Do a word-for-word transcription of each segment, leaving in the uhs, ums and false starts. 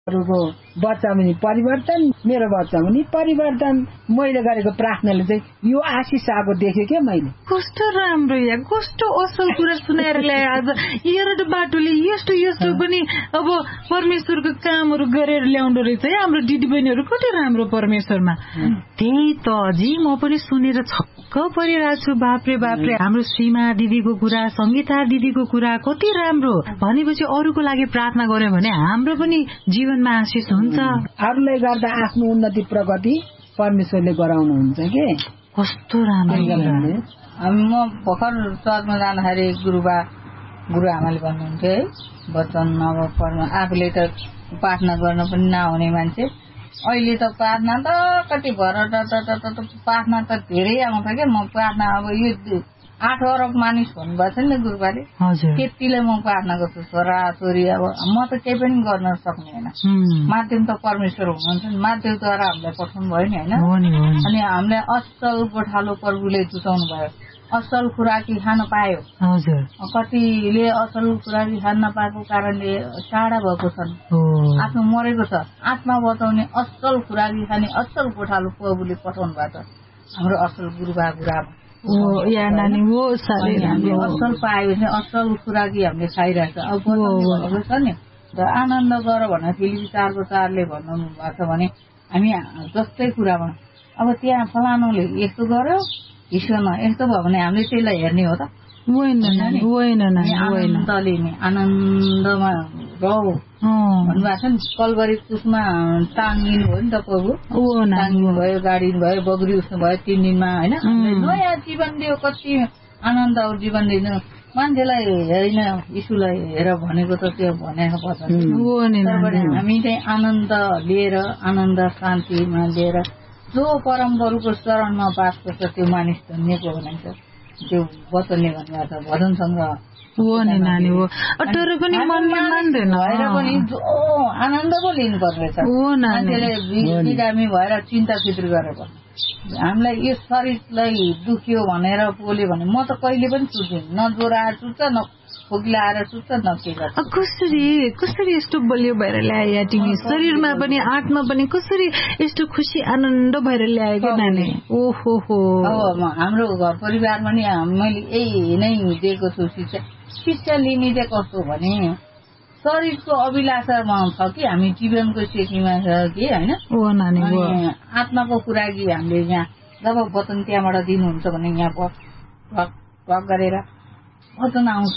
बच्चा पनि परिवर्तन, मेरो बच्चा पनि परिवर्तन। मैले गरेको प्रार्थनाले चाहिँ यो आशिष आएको देखेँ क्या मैले। कस्तो राम्रो या कस्तो असल कुरा सुनाएर ल्याए आज एउटा बाटोले यस्तो यस्तो पनि अब परमेश्वरको कामहरू गरेर ल्याउँदो रहेछ है हाम्रो दिदी बहिनीहरू। कति राम्रो परमेश्वरमा। त्यही त अझै म पनि सुनेर छक्क परिरहेको छु। बाप्रे बाप्रे, हाम्रो सीमा दिदीको कुरा, संगीता दिदीको कुरा कति राम्रो भनेपछि अरूको लागि प्रार्थना गर्यो भने हाम्रो पनि जीवनमा आशिष हुन्छ। अरूलाई गर्दा आफ्नो उन्नति प्रगति परमेश्वरले गराउनुहुन्छ के। कस्तो राम्रो। म भर्खर चर्चमा जाँदाखेरि गुरुबा गुरुआमाले भन्नुहुन्थ्यो है, वचन अब पढ्नु आफूले त प्रार्थना गर्न पनि नहुने मान्छे, अहिले त प्रार्थना त कति भएर प्रार्थना त धेरै आउँछ क्या। म प्रार्थना अब यो आठ अरब मानिस भन्नुभएको छ नि गुरुबाले, त्यतिले म प्रार्थना गर्छु। छोरा छोरी अब म त केही पनि गर्न सक्ने होइन। माध्यम त परमेश्वर हुनुहुन्छ नि, माध्यमद्वारा हामीलाई पठाउनु भयो नि होइन। अनि हामीलाई असल गोठालो प्रभुले जुटाउनु भयो, असल खुराकी खान पायो। कतिले असल खुराकी खान नपाएको कारणले टाढा भएको छन्, आफ्नो मरेको छ। आत्मा बचाउने असल खुराकी खाने असल गोठालो प्रभुले पठाउनु भएको छ हाम्रो असल गुरुबा गुरुआमा। हामीले असल पायो भने असल खुराकी हामीले खाइरहेछ। अब भनेको छ नि आनन्द गर भनेर फिलिपी चारको चारले भन्नु भएको छ भने हामी जस्तै कुरामा अब त्यहाँ फलानुले यस्तो गर्यो ईश्वरमा यस्तो भयो भने हामीले त्यसलाई हेर्ने हो त आनन्दले नि आनन्दमा रहो भन्नुभएको छ नि। कलवरी कुसमा टाङ्गिनु भयो नि त प्रभु, टाङ्गिनु भयो, गाडिनु भयो, बग्री उठ्नु भयो तीन दिनमा होइन। नयाँ जीवन दियो, कति आनन्द जीवन दिनु मान्छेलाई होइन यीशुलाई हेर भनेको त त्यो भनेको पर्छ। हामी चाहिँ आनन्द लिएर आनन्द शान्तिमा लिएर जो परमप्रभुको शरणमा बास गर्छ त्यो मानिस धन्यको भनिन्छ। त्यो वचनले भन्नुभएको छ भजन सङ्ग्रह तर पनि मनमा मान्दैन भएर पनि जो आनन्द पो लिनु पर्ने रहेछ। मान्छेले बिरामी भएर चिन्ता फिक्र गरेको हामीलाई यो शरीरलाई दुख्यो भनेर बोल्यो भने म त कहिले पनि सुत्दिनँ, न ज्वरो आएर सुत्छ न खोकिला आएर सुत्छ न के गर्छ। कसरी कसरी यस्तो बलियो भएर ल्याए तिमी शरीरमा पनि आत्मा पनि कसरी यस्तो खुसी आनन्द भएर ल्याएको नानी। ओहो हो अब हाम्रो घर परिवारमा नि मैले यही नै दिएको छु शिक्षा। शिक्षा लिने चाहिँ कस्तो भने शरीरको अभिलाषामा छ कि हामी जीवनको सेकीमा छ कि होइन। आत्माको कुरा कि हामीले यहाँ जब वचन त्यहाँबाट दिनुहुन्छ भने यहाँ बस टक गरेर वचन आउँछ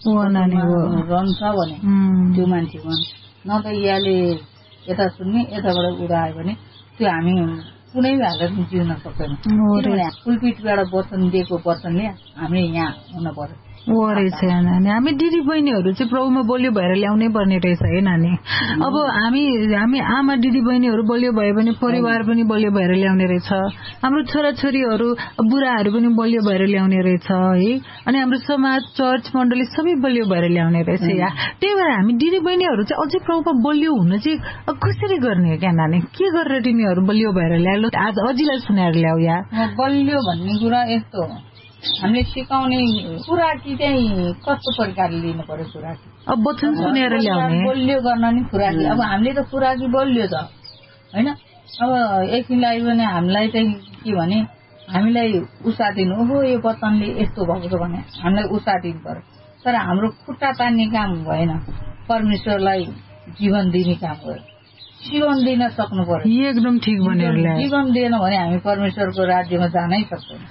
रहन्छ भने त्यो मान्छेको न त यहाँले यता सुन्ने यताबाट उडायो भने त्यो हामी कुनै हालतमा जिउन सक्दैनौँ। किनभने पुलपिटबाट वचन दिएको वचनले हामी यहाँ हुन पर्यो। हामी दिदी बहिनीहरू चाहिँ प्रभुमा बलियो भएर ल्याउनै पर्ने रहेछ है नानी। अब हामी हामी आमा दिदी बहिनीहरू बलियो भयो भने परिवार पनि बलियो भएर ल्याउने रहेछ। हाम्रो छोराछोरीहरू बुढाहरू पनि बलियो भएर ल्याउने रहेछ है। अनि हाम्रो समाज चर्च मण्डली सबै बलियो भएर ल्याउने रहेछ या। त्यही भएर हामी दिदी बहिनीहरू चाहिँ अझै प्रभुमा बलियो हुन चाहिँ कसरी गर्ने क्या नानी? के गरेर तिमीहरू बलियो भएर ल्याउ आज अझैलाई सुनाएर ल्याउ या। बलियो भन्ने कुरा यस्तो हो, हामीले सिकाउने कुरा कि चाहिँ कस्तो प्रकारले लिनु पर्यो खुराकी। अब वचन सुनेर ल्याउने बलियो गर्न नि खुराकी। अब हामीले त खुराकी बलियो छ होइन। अब एकछिनलाई भने हामीलाई चाहिँ के भने हामीलाई उत्साह दिनु, ओहो यो वचनले यस्तो भएको छ भने हामीलाई उत्साह दिनु पर्यो। तर हाम्रो खुट्टा तान्ने काम भएन, परमेश्वरलाई जीवन दिने काम गर्यो। जीवन दिन सक्नु पर्यो। एकदम ठिक भनेर जीवन दिएन भने हामी परमेश्वरको राज्यमा जानै सक्दैनौँ।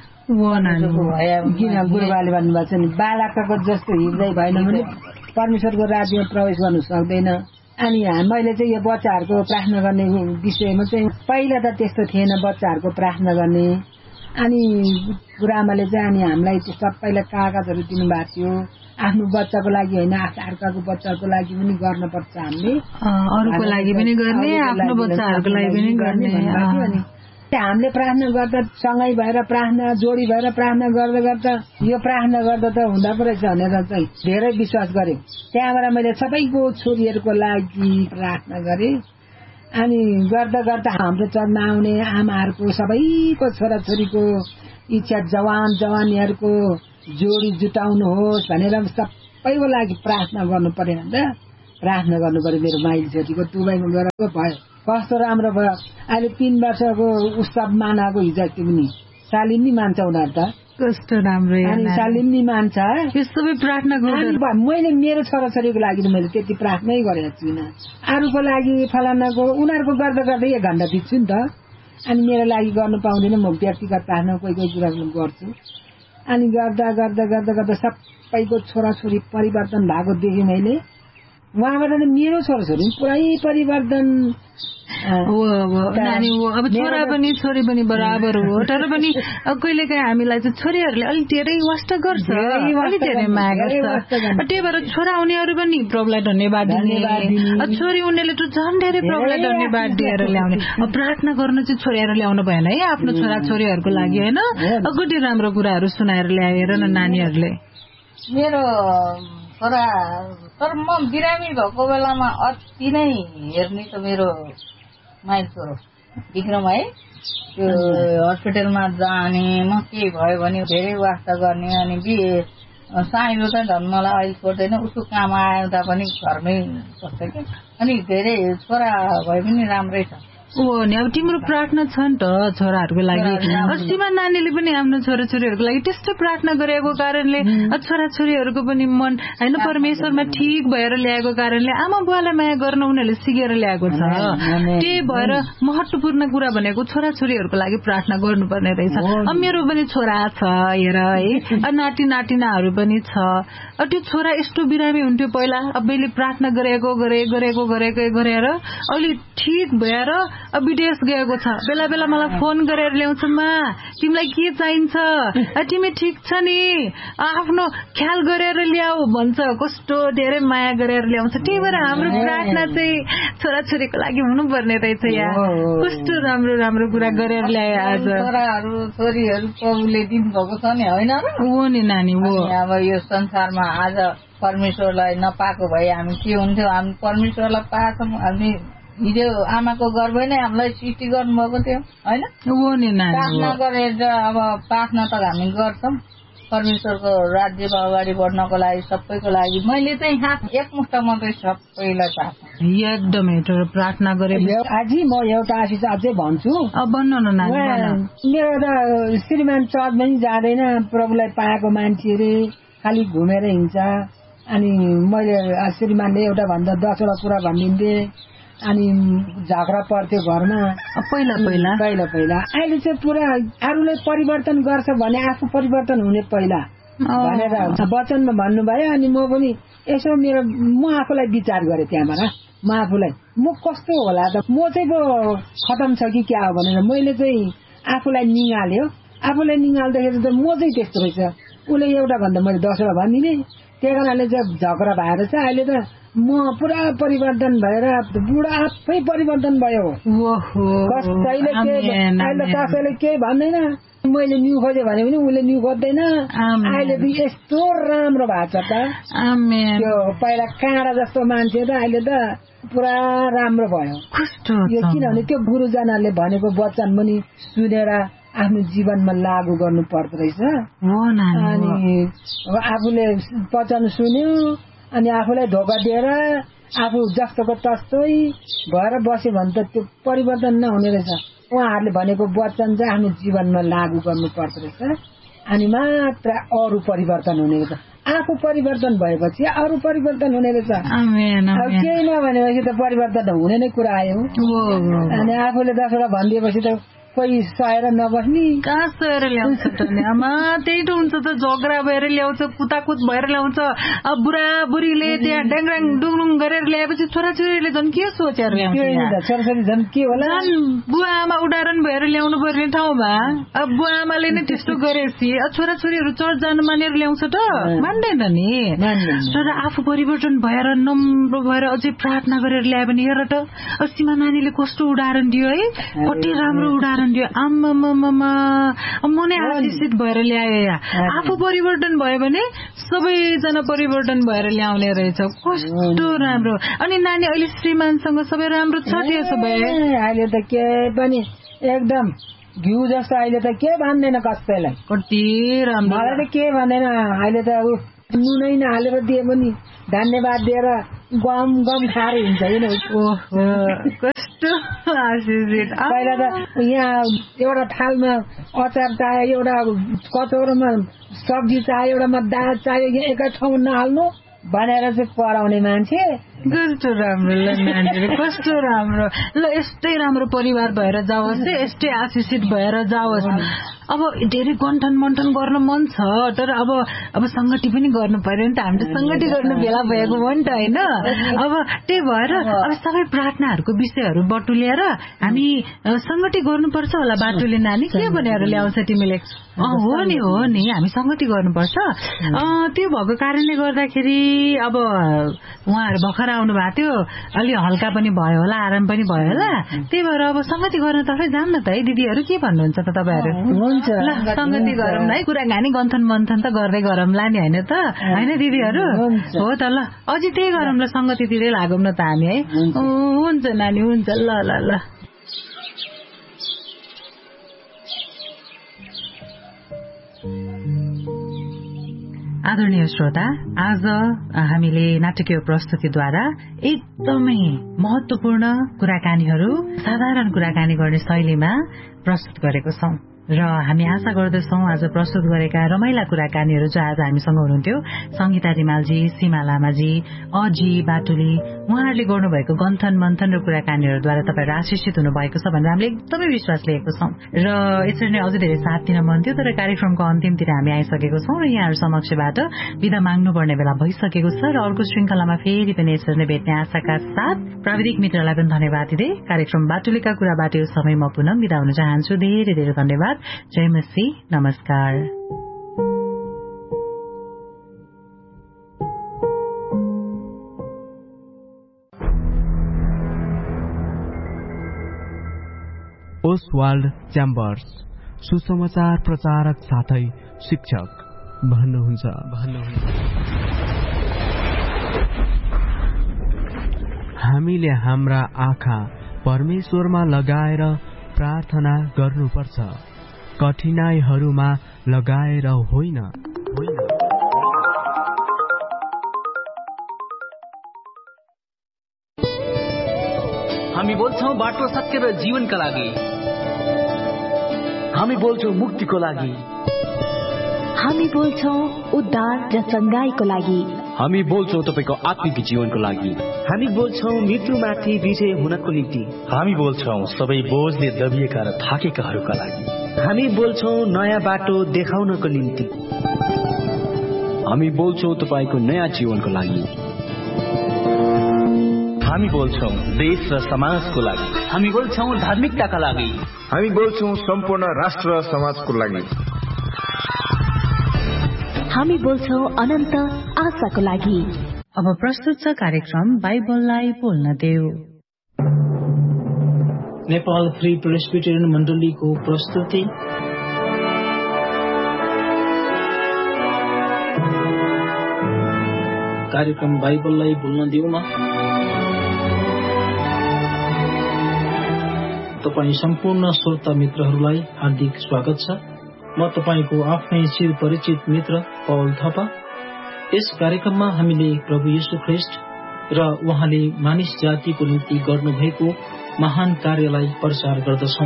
किन गुरुबाले भन्नुभएको छ नि बालकको जस्तो हृदय भएन भने परमेश्वरको राज्यमा प्रवेश गर्नु सक्दैन। अनि मैले चाहिँ यो बच्चाहरूको प्रार्थना गर्ने विषयमा चाहिँ पहिला त त्यस्तो थिएन बच्चाहरूको प्रार्थना गर्ने। अनि गुरुआमाले चाहिँ अनि हामीलाई सबैलाई कागजहरू दिनुभएको थियो। आफ्नो बच्चाको लागि होइन अर्काको बच्चाको लागि पनि गर्नुपर्छ हामीले, अरूको लागि पनि गर्ने आफ्नो बच्चाहरूको लागि पनि गर्ने। हामीले प्रार्थना गर्दा सँगै भएर प्रार्थना जोडी भएर प्रार्थना गर्दा गर्दा यो प्रार्थना गर्दा त हुँदो रहेछ भनेर चाहिँ धेरै विश्वास गरेँ। त्यहाँबाट मैले सबैको छोरीहरूको लागि प्रार्थना गरेँ। अनि गर्दा गर्दा हाम्रो चर्चमा आउने आमाहरूको सबैको छोराछोरीको इच्छा जवान जवानीहरूको जोडी जुटाउनुहोस् भनेर सबैको लागि प्रार्थना गर्नु पर्यो भन्दा प्रार्थना गर्नु पर्यो मेरो माइली छोरीको दुबईमा गएर भयो कस्तो राम्रो भयो। अहिले तीन वर्षको उत्सव मानाएको हिजो अस्ति पनि सालिनी मान्छ उनीहरू त कस्तो राम्रो अनि सालिनी मान्छ यो सबै प्रार्थना गर्नु। मैले मेरो छोराछोरीको लागि मैले त्यति प्रार्थनै गरेको छुइनँ, अरूको लागि फलानाको उनीहरूको गर्दा गर्दै एक घन्टा बित्छु नि त। अनि मेरो लागि गर्नु पाउँदैन, म व्यक्तिगत प्रार्थना कोही कोही कुरा गर्छु। अनि गर्दा गर्दा गर्दा गर्दा सबैको छोराछोरी परिवर्तन भएको देखेँ मैले। उहाँबाट मेरो छोराछोरी पुरै परिवर्तन। नानी हो अब छोरा पनि छोरी पनि बराबर हो, तर पनि कहिले काहीँ हामीलाई चाहिँ छोरीहरूले अलिक धेरै वास्ट गर्छ, अलिक धेरै माया गर्छ। त्यही भएर छोरा हुनेहरू पनि प्रभुलाई धन्यवाद दिने, छोरी हुनेले त झन् धेरै प्रभुलाई धन्यवाद दिएर ल्याउने। प्रार्थना गर्नु चाहिँ छोरीहरू ल्याउनु भएन है आफ्नो छोरा छोरीहरूको लागि होइन, कति राम्रो कुराहरू सुनाएर ल्याएर न नानीहरूले। मेरो छोरा तर म बिरामी भएको बेलामा अति नै हेर्ने त मेरो माइल छोरो विक्रम है, त्यो हस्पिटलमा जाने म केही भयो भने धेरै वास्ता गर्ने। अनि साइलो चाहिँ झन् मलाई अहिले छोड्दैन, उसको काम आउँदा पनि घरमै बस्छ कि। अनि धेरै छोरा भए पनि राम्रै छ। हो नि अब तिम्रो प्रार्थना छ नि त छोराहरूको लागि। अस्तिमा नानीले पनि आफ्नो छोराछोरीहरूको लागि त्यस्तै प्रार्थना गरेको कारणले छोराछोरीहरूको पनि मन होइन परमेश्वरमा ठिक भएर ल्याएको कारणले आमा बुवालाई माया गर्न उनीहरूले सिकेर ल्याएको छ। त्यही भएर महत्वपूर्ण कुरा भनेको छोराछोरीहरूको लागि प्रार्थना गर्नुपर्ने रहेछ। अब मेरो पनि छोरा छ हेर है, नाति नातिनाहरू पनि छ। अब त्यो छोरा यस्तो बिरामी हुन्थ्यो पहिला, अब मैले प्रार्थना गरेको गरे गरेको गरेको गरेर अहिले ठिक भएर अब विदेश गएको छ। बेला बेला मलाई फोन गरेर ल्याउँछ, मा तिमीलाई के चाहिन्छ, तिमी ठिक छ नि, आफ्नो ख्याल गरेर ल्याऊ भन्छ। कस्तो धेरै माया गरेर ल्याउँछ। त्यही भएर हाम्रो प्रार्थना चाहिँ छोराछोरीको लागि हुनुपर्ने रहेछ। यहाँ कस्तो राम्रो राम्रो कुरा गरेर ल्याए आज। छोराहरू छोरीहरू प्रभुले दिनुभएको छ नि होइन हो नि नानी हो। अब यो संसारमा आज परमेश्वरलाई नपाएको भए हामी के हुन्थ्यो। हामी परमेश्वरलाई पाएछौँ। हामी हिजो आमाको गर्भ नै हामीलाई सृष्टि गर्नुभएको थियो होइन। प्रार्थना गरेर अब प्रार्थना त हामी गर्छौँ परमेश्वरको राज्यमा अगाडि बढ्नको लागि सबैको लागि। मैले चाहिँ हात एकमुष्ट मात्रै सबैलाई प्रार्थना एकदमै प्रार्थना गरे। आजी म एउटा आशिष अझै भन्छु। अब भन्नु न नानी। मेरो त श्रीमान चर्च पनि जाँदैन, प्रभुलाई पाएको मान्छे अरे खालि घुमेर हिँड्छ। अनि मैले श्रीमानले एउटा भन्दा दसवटा कुरा भनिदिन्थे। अनि झगडा पर्थ्यो घरमा पहिला पहिला पहिला पहिला अहिले चाहिँ पुरा अरूले परिवर्तन गर्छ भने आफू परिवर्तन हुने पहिला भनेर वचनमा भन्नुभयो। अनि म पनि यसो मेरो म आफूलाई विचार गरेँ त्यहाँबाट म आफूलाई म कस्तो होला त, म चाहिँ पो खतम छ कि क्या हो भनेर मैले चाहिँ आफूलाई निगाल्यो। आफूलाई निगाल्दाखेरि त म चाहिँ त्यस्तो रहेछ। उसले एउटा भन्दा मैले दसवटा भनिदिने, त्यही कारणले चाहिँ झगडा भएर चाहिँ अहिले त म पुरा परिवर्तन भएर बुढा आफै परिवर्तन भयो। कसैले अहिले कसैले केही भन्दैन। मैले न्यु खोजेँ भने पनि उसले न्यु खोज्दैन। अहिले त यस्तो राम्रो भएको छ त। त्यो पहिला काँडा जस्तो मान्छे त अहिले त पुरा राम्रो भयो। यो किनभने त्यो गुरुजनहरूले भनेको वचन पनि सुनेर आफ्नो जीवनमा लागू गर्नु पर्दो रहेछ। अनि आफूले वचन सुन्यो अनि आफूलाई धोका दिएर आफू जस्तोको तस्तै भएर बस्यो भने त त्यो परिवर्तन नहुने रहेछ। उहाँहरूले भनेको वचन चाहिँ आफ्नो जीवनमा लागू गर्नु पर्दो रहेछ। अनि मात्र अरू परिवर्तन हुने रहेछ। आफू परिवर्तन भएपछि अरू परिवर्तन हुने रहेछ। अब केही नभनेपछि त परिवर्तन हुने नै कुरा आयो। अनि आफूले दसवटा भनिदिएपछि त कोही सहेर नबस्ने कहाँ सहेर ल्याउँछ त आमा। त्यही त हुन्छ त झगडा भएर ल्याउँछ, कुताकुत भएर ल्याउँछ। अब बुढा बुढीले त्यहाँ ड्याङड्याङ डुङडुङ गरेर ल्याएपछि छोराछोरीले झन् के सोचेर ल्याउँछ। छोराछोरी झन् के होला बुवा आमा उदाहरण भएर ल्याउनु पर्ने ठाउँमा अब बुवा आमाले नै त्यस्तो गरेपछि छोराछोरीहरू चर्च जानु मानेर ल्याउँछ त मान्दैन नि। तर आफू परिवर्तन भएर नम्र भएर अझै प्रार्थना गरेर ल्यायो भने हेर त अस्तिमा नानीले कस्तो उदाहरण दियो है, कति राम्रो उदाहरण दियो। आम्मामामा म नै आशिषित भएर ल्याए। आफू परिवर्तन भयो भने सबैजना परिवर्तन भएर ल्याउने रहेछ। कस्तो राम्रो। अनि नानी अहिले श्रीमानसँग सबै राम्रो छ त्यसो भए? अहिले त के पनि एकदम घिउ जस्तो अहिले त के भन्दैन कसैलाई। कति राम्रो। मलाई त के भन्दैन अहिले त नुनै नहालेर दिए पनि धन्यवाद दिएर गम गम खाएर हिँड्छ होइन। कस्तो पहिला त यहाँ एउटा थालमा अचार चाहियो, एउटा कचौरोमा सब्जी चाहियो, एउटामा दाल चाहियो, यहाँ एकै ठाउँमा नहाल्नु भनेर चाहिँ कराउने मान्छे। कस्तो राम्रो ल नानीहरू, कस्तो राम्रो ल। यस्तै राम्रो परिवार भएर जाओस्, यस्तै आशिषित भएर जाओस्। अब धेरै गन्ठन मन्ठन गर्न मन छ, तर अब अब सङ्गति पनि गर्नु पर्यो नि त। हामी त सङ्गति गर्नु भेला भएको हो नि त होइन। अब त्यही भएर अब सबै प्रार्थनाहरूको विषयहरू बटुलेर हामी सङ्गति गर्नुपर्छ होला। बाटुले नानी के भनेर ल्याउँछ तिमीले? हो नि हो नि, हामी सङ्गति गर्नुपर्छ। त्यो भएको कारणले गर्दाखेरि अब उहाँहरू भर्खर आउनु भएको थियो, अलि हल्का पनि भयो होला, आराम पनि भयो होला। त्यही भएर अब सङ्गति गर्नतर्फै जाऊँ न त है दिदीहरू, के भन्नुहुन्छ त तपाईँहरू? ल सङ्गति गरौँ है, कुराकानी गन्थन मन्थन त गर्दै गरौँला नि होइन त, होइन दिदीहरू? हो त ल, अझै त्यही गरौँ ल, सङ्गतितिरै लागौँ न त हामी है। हुन्छ नानी, हुन्छ ल ल ल। आदरणीय श्रोता, आज हामीले नाटकीय प्रस्तुतिद्वारा एकदमै महत्वपूर्ण कुराकानीहरू साधारण कुराकानी गर्ने शैलीमा प्रस्तुत गरेको छौं र हामी आशा गर्दछौं आज प्रस्तुत गरेका रमाइला कुराकानीहरू जो आज हामीसँग हुनुहुन्थ्यो संगीता रिमालजी, सीमा लामाजी, अजी बाटुली, उहाँहरूले गर्नुभएको गन्थन मन्थन र कुराकानीहरूद्वारा तपाईँहरू आशिषित हुनुभएको छ भनेर हामीले एकदमै विश्वास लिएको छौं र यसरी नै अझै धेरै साथ दिन मन थियो, तर कार्यक्रमको अन्तिमतिर हामी आइसकेको छौं र यहाँहरू समक्षबाट बिदा माग्नुपर्ने बेला भइसकेको छ र अर्को श्रृंखलामा फेरि पनि यसरी नै भेट्ने आशाका साथ प्राविधिक मित्रलाई पनि धन्यवाद दिँदै कार्यक्रम बाटुलीका कुराबाट यो समय म पुनः बिदा हुन चाहन्छु। धेरै धेरै धन्यवाद। जय मसी, नमस्कार। ओसवाल्ड च्याम्बर्स सुसमाचार प्रचारक साथै शिक्षक भन्नुहुन्छ भन्नुहुन्छ हामीले हाम्रा आँखा परमेश्वरमा लगाएर प्रार्थना गर्नुपर्छ, कठिनाइहरूमा लगाएर होइन होइन हामी बोल्छौं बाटो सत्य र जीवनका लागि, हामी बोल्छौं मुक्तिको लागि, हामी बोल्छौं उद्धार र चङ्गाईको लागि, हामी बोल्छौं तपाईको आत्मिक जीवनको लागि, हामी बोल्छौं मृत्युमाथि विजय हुनको निम्ति, हामी बोल्छौं सबै बोझले दबिएका र थाकेकाहरूका लागि, हामी बोल्छौं नयाँ बाटो देखाउनको निम्ति, हामी बोल्छौं तपाईको नयाँ जीवनको लागि, हामी बोल्छौं देश र समाजको लागि, हामी बोल्छौं धार्मिकताका लागि, हामी बोल्छौं सम्पूर्ण राष्ट्र र समाजको लागि, हामी बोल्छौं अनन्त आशाको लागि। अब प्रस्तुत छ कार्यक्रम बाइबललाई बोल्न देऊ। नेपाल फ्री प्रेस्बिटेरियन मण्डलीको प्रस्तुति कार्यक्रम बाइबललाई बोल्न देऊमा तपाईं सम्पूर्ण श्रोता मित्रहरूलाई हार्दिक स्वागत छ। म तपाईको आफ्नै चिर परिचित मित्र पौल थापा। यस कार्यक्रममा हामीले प्रभु येशू ख्रीष्ट र उहाँले मानिस जातिको निम्ति गर्नुभएको महान कार्यलाई प्रचार गर्दछौं।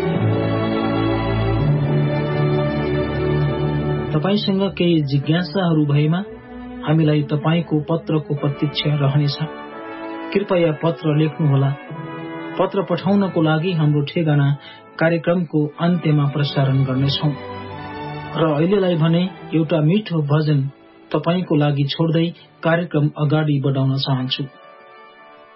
तपाईसँग केही जिज्ञासाहरू भएमा हामीलाई तपाईको पत्रको प्रतीक्षा रहनेछ। कृपया पत्र लेख्नुहोला। पत्र पठाउनको लागि हाम्रो ठेगाना कार्यक्रमको अन्त्यमा प्रसारण गर्नेछौं। र अहिलेलाई भने एउटा मिठो भजन तपाईको लागि छोड्दै कार्यक्रम अगाडि बढाउन चाहन्छु।